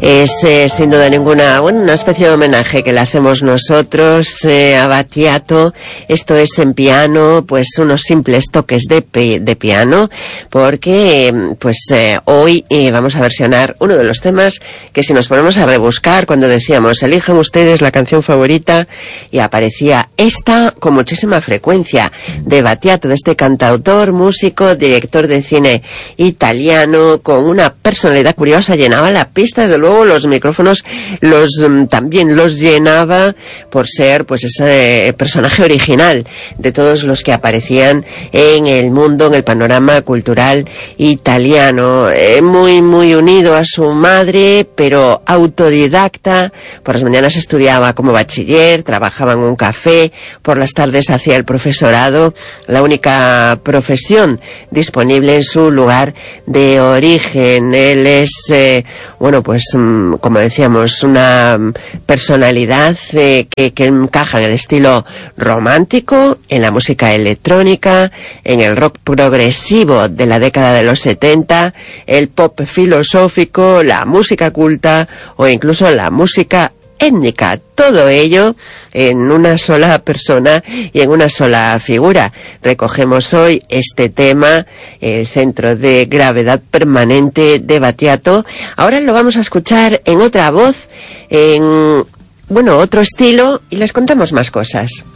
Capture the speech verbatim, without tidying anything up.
Es eh, sin duda ninguna, bueno, una especie de homenaje que le hacemos nosotros eh, a Battiato. Esto es en piano, pues unos simples toques de, pi de piano, porque eh, pues eh, hoy eh, vamos a versionar uno de los temas que, si nos ponemos a rebuscar, cuando decíamos elijan ustedes la canción favorita, y aparecía esta con muchísima frecuencia, de Battiato, de este cantautor, músico, director de cine italiano, con una personalidad curiosa. Llenaba la pista, desde luego los micrófonos los también los llenaba, por ser pues ese personaje original de todos los que aparecían en el mundo, en el panorama cultural italiano. Eh, muy muy unido a su madre, pero autodidacta. Por las mañanas estudiaba como bachiller, trabajaba en un café, por las tardes hacía el profesorado, la única profesión disponible en su lugar de origen. Él es eh, bueno, pues como decíamos, una personalidad eh, que, que encaja en el estilo romántico, en la música electrónica, en el rock progresivo de la década de los setenta, el pop filosófico, la música culta o incluso la música étnica. Todo ello en una sola persona y en una sola figura. Recogemos hoy este tema, el centro de gravedad permanente de Battiato. Ahora lo vamos a escuchar en otra voz, en, bueno, otro estilo, y les contamos más cosas.